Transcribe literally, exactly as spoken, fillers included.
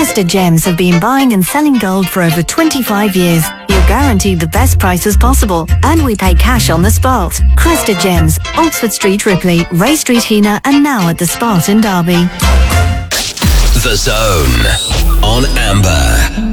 Cresta Gems have been buying and selling gold for over twenty-five years. You're guaranteed the best prices possible, and we pay cash on the spot. Cresta Gems, Oxford Street, Ripley, Ray Street, Hena, and now at the Spot in Derby. The Zone on Amber.